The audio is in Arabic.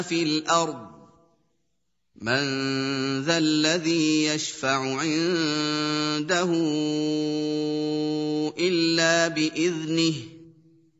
فِي الْأَرْضِ مَن ذَا الَّذِي يَشْفَعُ عِندَهُ إِلَّا بِإِذْنِهِ